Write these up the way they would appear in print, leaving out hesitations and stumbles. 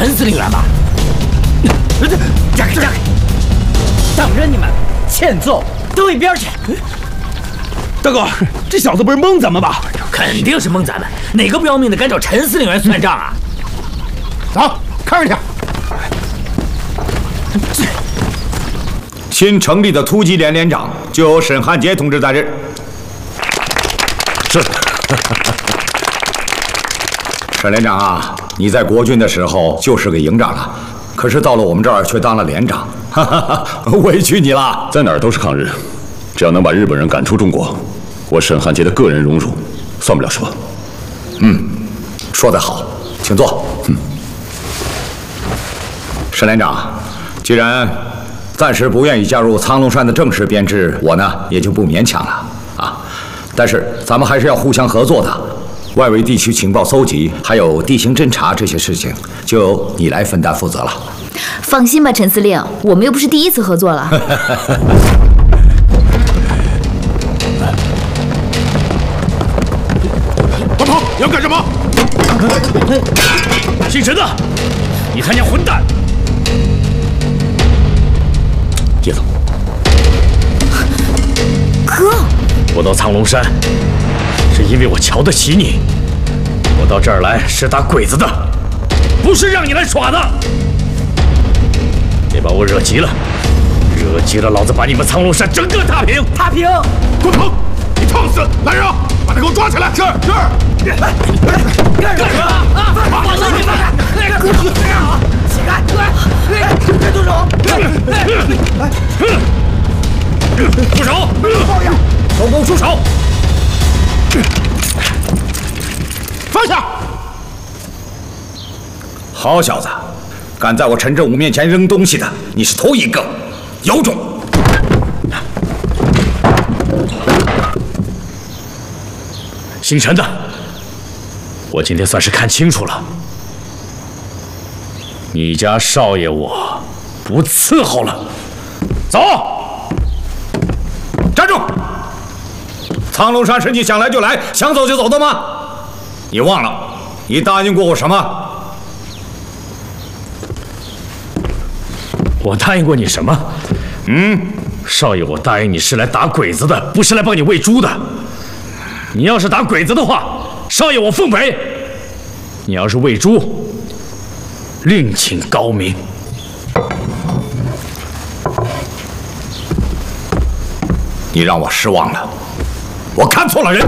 陈司令员吧？让开！等着你们！欠揍，都一边去！ 大哥，这小子不是蒙咱们吧？ 肯定是蒙咱们，哪个不要命的敢找陈司令员算账啊？ 走，看着去。 新成立的突击连连长就由沈汉杰同志担任。 是。 沈连长啊，你在国军的时候就是个营长了，可是到了我们这儿却当了连长，哈哈，委屈你了。 在哪儿都是抗日，只要能把日本人赶出中国，我沈汉杰的个人荣辱算不了什么。 说得好，请坐。沈连长，既然暂时不愿意加入苍龙山的正式编制，我呢也就不勉强了啊。但是咱们还是要互相合作的。外围地区情报搜集，还有地形侦察这些事情，就由你来分担负责了。 放心吧，陈司令，我们又不是第一次合作了。 快跑！你要干什么？ 姓陈的，你他娘混蛋！ 叶总， 哥， 我到苍龙山是因为我瞧得起你，我到这儿来是打鬼子的，不是让你来耍的。别把我惹急了，惹急了，老子把你们苍龙山整个踏平！ 踏平！ 滚鹏，你烫死！来人啊，把他给我抓起来！是。 干什么啊？放手！你放开！起开！别动手！ 住手！收工出手！ 放下！ 好小子，敢在我陈振武面前扔东西的，你是头一个，有种！ 姓陈的，我今天算是看清楚了，你家少爷我不伺候了，走！ 站住！苍龙山是你想来就来，想走就走的吗？你忘了，你答应过我什么？ 我答应过你什么？少爷，我答应你是来打鬼子的，不是来帮你喂猪的。你要是打鬼子的话，少爷我奉陪；你要是喂猪，另请高明。 你让我失望了，我看错了人。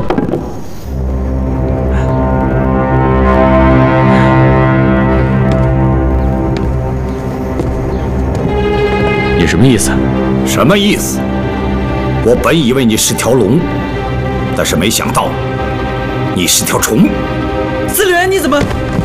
你什么意思？ 什么意思？我本以为你是条龙，但是没想到你是条虫。 司令员，你怎么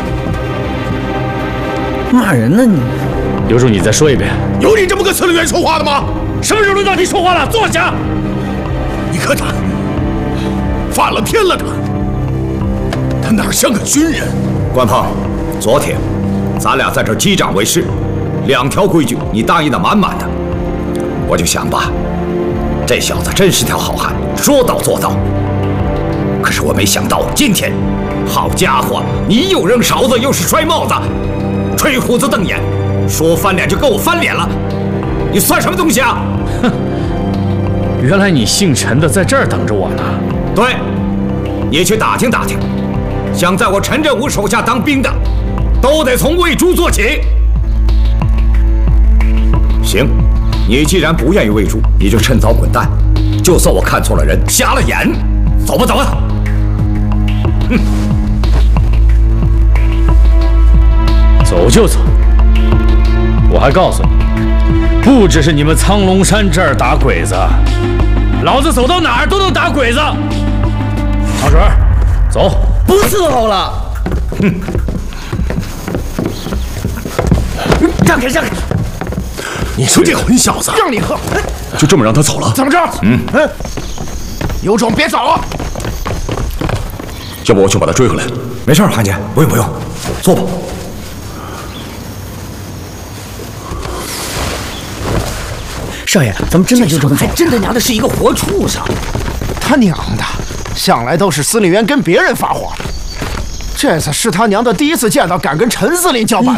骂人呢？你刘柱，你再说一遍。 有你这么个司令员说话的吗？ 什么时候轮到你说话了？坐下。 你看他犯了天了他哪像个军人？ 关鹏，昨天咱俩在这击掌为誓，2条规矩你答应的满满的，我就想吧，这小子真是条好汉，说到做到。可是我没想到今天，好家伙，你又扔勺子又是摔帽子，吹胡子瞪眼，说翻脸就跟我翻脸了，你算什么东西啊？ 哼，原来你姓陈的在这儿等着我呢。 对，你去打听打听，想在我陈振武手下当兵的，都得从喂猪做起。行，你既然不愿意喂猪，你就趁早滚蛋。就算我看错了人，瞎了眼，走吧走吧。哼， 走就走。我还告诉你，不只是你们苍龙山这儿打鬼子，老子走到哪儿都能打鬼子。长水，走。 不伺候了。 哼， 让开让开！ 你说这混小子， 让你喝， 就这么让他走了？ 怎么着？ 有种别走啊！要不我去把他追回来。 没事，韩姐，不用，坐吧。 少爷，咱们真的就这么走？还真他娘的是一个活畜生！ 他娘的，向来都是司令员跟别人发火，这次是他娘的第一次见到敢跟陈司令叫板